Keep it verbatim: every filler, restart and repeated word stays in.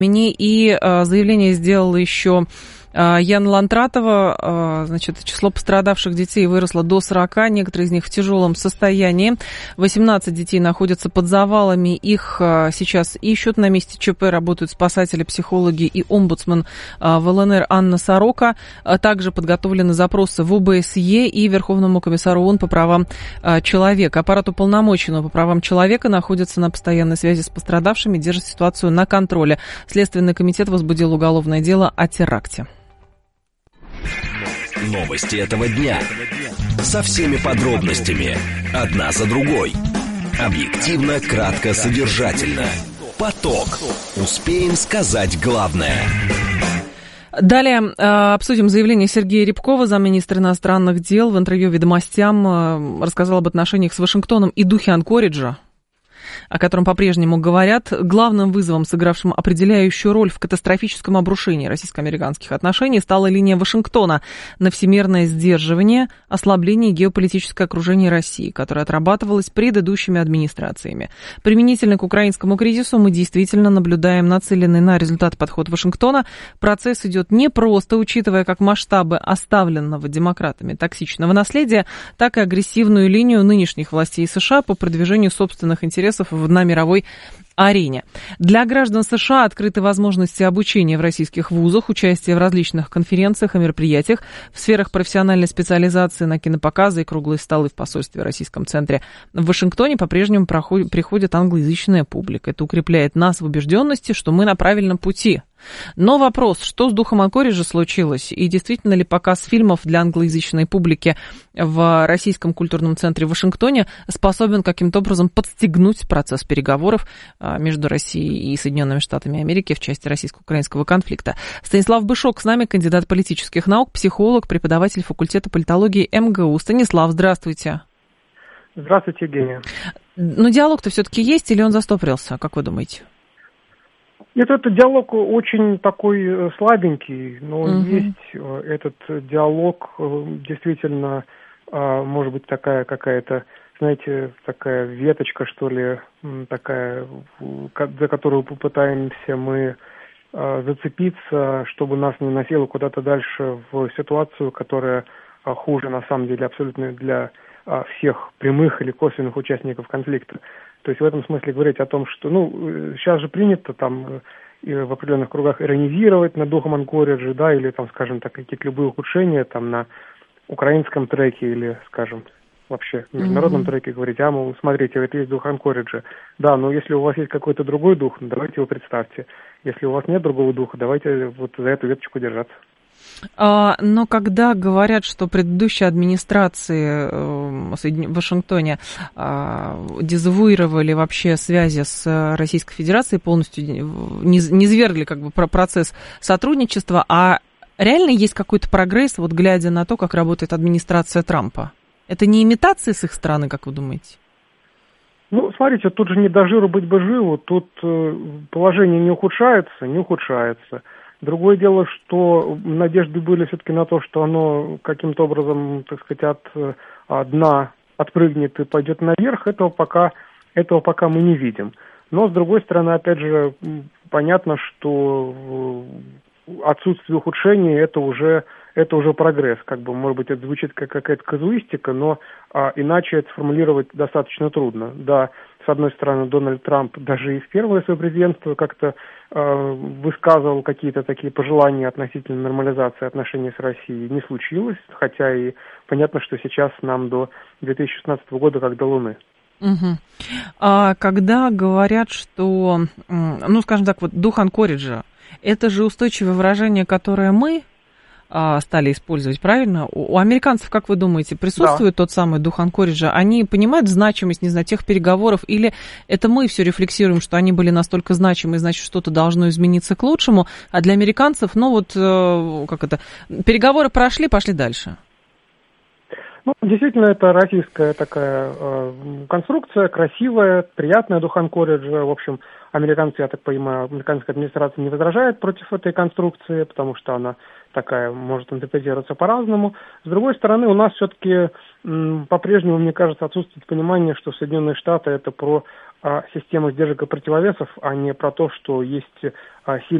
И заявление сделала еще Яна Лантратова. Значит, число пострадавших детей выросло до сорока, некоторые из них в тяжелом состоянии. восемнадцать детей находятся под завалами, их сейчас ищут. На месте ЧП работают спасатели, психологи и омбудсмен в эл эн эр Анна Сорока. Также подготовлены запросы в о бэ эс е и Верховному комиссару ООН по правам человека. Аппарат уполномоченного по правам человека находится на постоянной связи с пострадавшими, держит ситуацию на контроле. Следственный комитет возбудил уголовное дело о теракте. Новости этого дня. Со всеми подробностями. Одна за другой. Объективно, кратко, содержательно. Поток. Успеем сказать главное. Далее э, обсудим заявление Сергея Рябкова, замминистра иностранных дел. В интервью «Ведомостям» э, рассказал об отношениях с Вашингтоном и духе Анкориджа, о котором по-прежнему говорят. Главным вызовом, сыгравшим определяющую роль в катастрофическом обрушении российско-американских отношений, стала линия Вашингтона на всемирное сдерживание, ослабление геополитического окружения России, которое отрабатывалось предыдущими администрациями. Применительно к украинскому кризису мы действительно наблюдаем нацеленный на результат подход Вашингтона. Процесс идет не просто, учитывая как масштабы оставленного демократами токсичного наследия, так и агрессивную линию нынешних властей США по продвижению собственных интересов на мировой арене. Для граждан США открыты возможности обучения в российских вузах, участия в различных конференциях и мероприятиях в сферах профессиональной специализации, на кинопоказы и круглые столы в посольстве в Российском центре. В Вашингтоне по-прежнему проходит, приходит англоязычная публика. Это укрепляет нас в убежденности, что мы на правильном пути. Но вопрос, что с духом Анкориджа случилось, и действительно ли показ фильмов для англоязычной публики в Российском культурном центре в Вашингтоне способен каким-то образом подстегнуть процесс переговоров между Россией и Соединенными Штатами Америки в части российско-украинского конфликта. Станислав Бышок с нами, кандидат политических наук, психолог, преподаватель факультета политологии эм гэ у. Станислав, здравствуйте. Здравствуйте, Евгения. Но диалог-то все-таки есть или он застопорился, как вы думаете? Нет, этот диалог очень такой слабенький, но угу. есть этот диалог, действительно, может быть, такая какая-то, знаете, такая веточка, что ли, такая, за которую попытаемся мы зацепиться, чтобы нас не носило куда-то дальше в ситуацию, которая хуже, на самом деле, абсолютно для всех прямых или косвенных участников конфликта. То есть в этом смысле говорить о том, что, ну, сейчас же принято там и в определенных кругах иронизировать над духом Анкориджа, да, или там, скажем так, какие-то любые ухудшения там на украинском треке или, скажем, вообще в международном mm-hmm. треке говорить, а, мол, смотрите, это есть дух Анкориджа. Да, но если у вас есть какой-то другой дух, ну, давайте его представьте. Если у вас нет другого духа, давайте вот за эту веточку держаться. А, но когда говорят, что предыдущие администрации э, в Вашингтоне э, дезавуировали вообще связи с Российской Федерацией, полностью не низвергли как бы процесс сотрудничества, а реально есть какой-то прогресс, вот глядя на то, как работает администрация Трампа? Это не имитация с их стороны, как вы думаете? Ну, смотрите, тут же не до жиру быть бы живу, тут э, положение не ухудшается, не ухудшается. Другое дело, что надежды были все-таки на то, что оно каким-то образом, так сказать, от, от дна отпрыгнет и пойдет наверх. Этого пока, этого пока мы не видим. Но, с другой стороны, опять же, понятно, что отсутствие ухудшения – это уже, это уже прогресс. Как бы, может быть, это звучит как какая-то казуистика, но а, иначе это сформулировать достаточно трудно. Да, с одной стороны, Дональд Трамп даже и в первое свое президентство как-то э, высказывал какие-то такие пожелания относительно нормализации отношений с Россией. Не случилось, хотя и понятно, что сейчас нам до две тысячи шестнадцатого года как до Луны. Угу. А когда говорят, что, ну, скажем так, вот дух Анкориджа, это же устойчивое выражение, которое мы стали использовать, правильно? У американцев, как вы думаете, присутствует да. тот самый дух Анкориджа? Они понимают значимость, не знаю, тех переговоров, или это мы все рефлексируем, что они были настолько значимы, значит, что-то должно измениться к лучшему, а для американцев, ну вот, как это, переговоры прошли, пошли дальше? Ну, действительно, это российская такая э, конструкция, красивая, приятная Духан Кориджа. В общем, американцы, я так понимаю, американская администрация не возражает против этой конструкции, потому что она такая может интерпретироваться по-разному. С другой стороны, у нас все-таки м, по-прежнему, мне кажется, отсутствует понимание, что Соединенные Штаты это про а, систему сдержек и противовесов, а не про то, что есть а, сильные